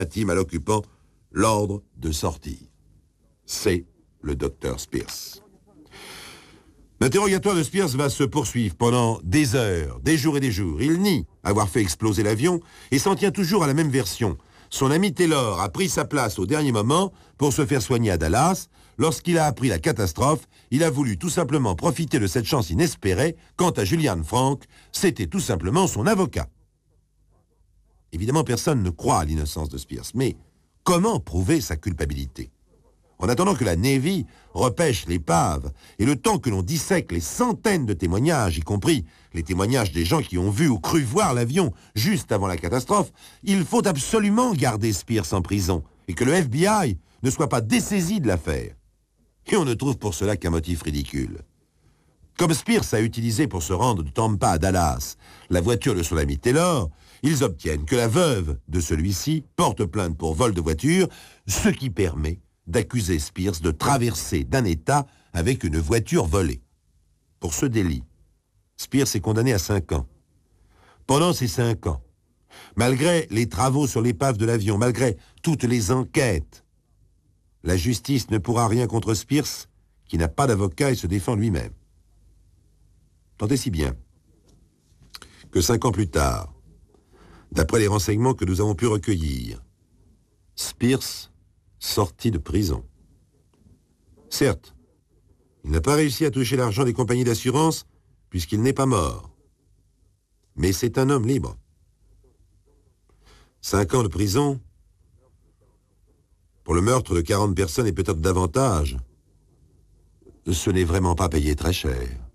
intime à l'occupant l'ordre de sortir. C'est le docteur Spears. L'interrogatoire de Spears va se poursuivre pendant des heures, des jours et des jours. Il nie avoir fait exploser l'avion et s'en tient toujours à la même version. Son ami Taylor a pris sa place au dernier moment pour se faire soigner à Dallas. Lorsqu'il a appris la catastrophe, il a voulu tout simplement profiter de cette chance inespérée. Quant à Julian Frank, c'était tout simplement son avocat. Évidemment, personne ne croit à l'innocence de Spears, mais comment prouver sa culpabilité ? En attendant que la Navy repêche l'épave, et le temps que l'on dissèque les centaines de témoignages, y compris les témoignages des gens qui ont vu ou cru voir l'avion juste avant la catastrophe, il faut absolument garder Spears en prison, et que le FBI ne soit pas dessaisi de l'affaire. Et on ne trouve pour cela qu'un motif ridicule. Comme Spears a utilisé pour se rendre de Tampa à Dallas la voiture de son ami Taylor, ils obtiennent que la veuve de celui-ci porte plainte pour vol de voiture, ce qui permet d'accuser Spears de traverser d'un État avec une voiture volée. Pour ce délit, Spears est condamné à 5 ans. Pendant ces 5 ans, malgré les travaux sur l'épave de l'avion, malgré toutes les enquêtes, la justice ne pourra rien contre Spears, qui n'a pas d'avocat et se défend lui-même. Tant et si bien que 5 ans plus tard, d'après les renseignements que nous avons pu recueillir, Spears sorti de prison. Certes, il n'a pas réussi à toucher l'argent des compagnies d'assurance puisqu'il n'est pas mort. Mais c'est un homme libre. 5 ans de prison pour le meurtre de 40 personnes et peut-être davantage, ce n'est vraiment pas payé très cher.